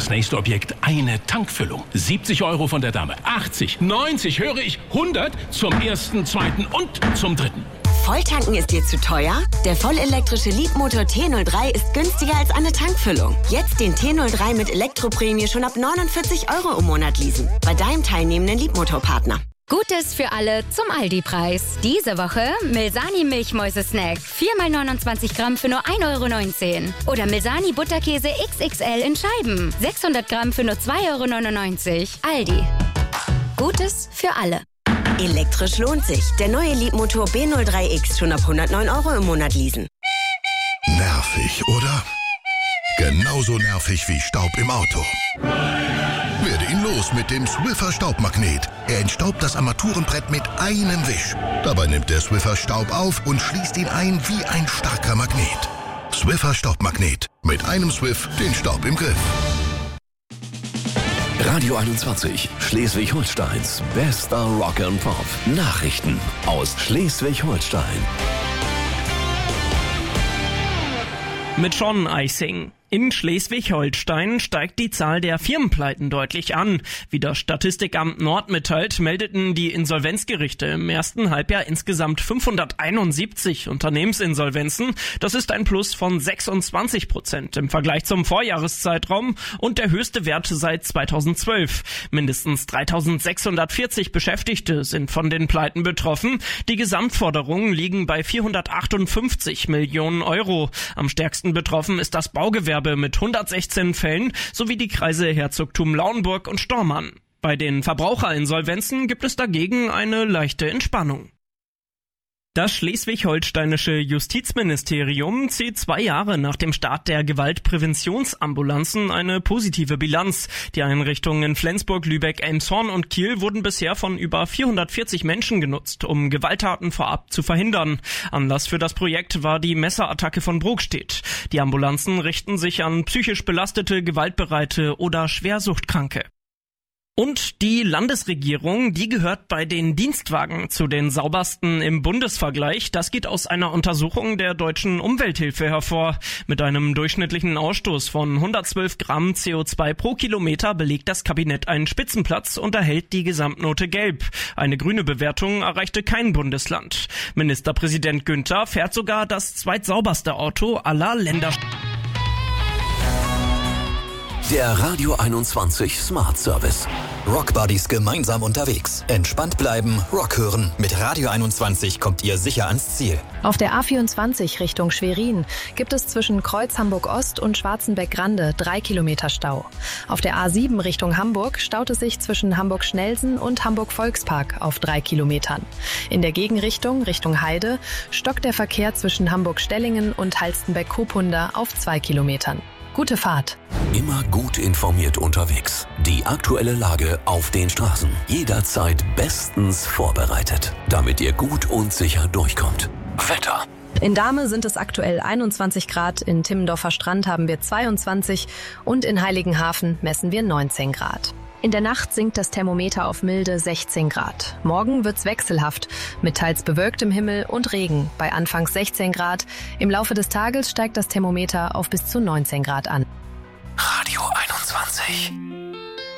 das nächste Objekt eine Tankfüllung. 70 € von der Dame, 80, 90, höre ich, 100 zum ersten, zweiten und zum dritten. Volltanken ist dir zu teuer? Der vollelektrische Leapmotor T03 ist günstiger als eine Tankfüllung. Jetzt den T03 mit Elektroprämie schon ab 49 € im Monat leasen. Bei deinem teilnehmenden Leapmotor-Partner. Gutes für alle zum Aldi-Preis. Diese Woche Milsani Milchmäuse-Snack. 4x29 Gramm für nur 1,19 €. Oder Milsani Butterkäse XXL in Scheiben. 600 Gramm für nur 2,99 €. Aldi. Gutes für alle. Elektrisch lohnt sich. Der neue Leapmotor B03X schon ab 109 € im Monat leasen. Nervig, oder? Genauso nervig wie Staub im Auto. Werde ihn los mit dem Swiffer Staubmagnet. Er entstaubt das Armaturenbrett mit einem Wisch. Dabei nimmt der Swiffer Staub auf und schließt ihn ein wie ein starker Magnet. Swiffer Staubmagnet. Mit einem Swiff den Staub im Griff. Radio 21, Schleswig-Holsteins bester Rock and Pop. Nachrichten aus Schleswig-Holstein. Mit Sean Eising. In Schleswig-Holstein steigt die Zahl der Firmenpleiten deutlich an. Wie das Statistikamt Nord mitteilt, meldeten die Insolvenzgerichte im ersten Halbjahr insgesamt 571 Unternehmensinsolvenzen. Das ist ein Plus von 26% im Vergleich zum Vorjahreszeitraum und der höchste Wert seit 2012. Mindestens 3640 Beschäftigte sind von den Pleiten betroffen. Die Gesamtforderungen liegen bei 458 Millionen €. Am stärksten betroffen ist das Baugewerbe mit 116 Fällen sowie die Kreise Herzogtum Lauenburg und Stormarn. Bei den Verbraucherinsolvenzen gibt es dagegen eine leichte Entspannung. Das schleswig-holsteinische Justizministerium zieht 2 Jahre nach dem Start der Gewaltpräventionsambulanzen eine positive Bilanz. Die Einrichtungen in Flensburg, Lübeck, Elmshorn und Kiel wurden bisher von über 440 Menschen genutzt, um Gewalttaten vorab zu verhindern. Anlass für das Projekt war die Messerattacke von Brokstedt. Die Ambulanzen richten sich an psychisch belastete, gewaltbereite oder Schwersuchtkranke. Und die Landesregierung, die gehört bei den Dienstwagen zu den saubersten im Bundesvergleich. Das geht aus einer Untersuchung der Deutschen Umwelthilfe hervor. Mit einem durchschnittlichen Ausstoß von 112 Gramm CO2 pro Kilometer belegt das Kabinett einen Spitzenplatz und erhält die Gesamtnote Gelb. Eine grüne Bewertung erreichte kein Bundesland. Ministerpräsident Günther fährt sogar das zweitsauberste Auto aller Länder. Der Radio 21 Smart Service. Rockbuddies gemeinsam unterwegs. Entspannt bleiben, Rock hören. Mit Radio 21 kommt ihr sicher ans Ziel. Auf der A24 Richtung Schwerin gibt es zwischen Kreuz Hamburg-Ost und Schwarzenbeck-Grande 3 Kilometer Stau. Auf der A7 Richtung Hamburg staut es sich zwischen Hamburg-Schnelsen und Hamburg-Volkspark auf 3 Kilometern. In der Gegenrichtung, Richtung Heide, stockt der Verkehr zwischen Hamburg-Stellingen und Halstenbeck-Kopunda auf 2 Kilometern. Gute Fahrt. Immer gut informiert unterwegs. Die aktuelle Lage auf den Straßen. Jederzeit bestens vorbereitet, damit ihr gut und sicher durchkommt. Wetter. In Dahme sind es aktuell 21 Grad, in Timmendorfer Strand haben wir 22 und in Heiligenhafen messen wir 19 Grad. In der Nacht sinkt das Thermometer auf milde 16 Grad. Morgen wird's wechselhaft, mit teils bewölktem Himmel und Regen bei anfangs 16 Grad. Im Laufe des Tages steigt das Thermometer auf bis zu 19 Grad an. Radio 21.